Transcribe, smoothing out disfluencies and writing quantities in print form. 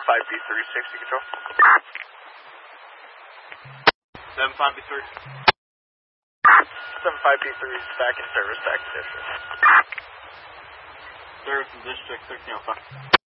75B3, 60 control. 75B3. 75B3 is back in service, back in district. Service in district 1605.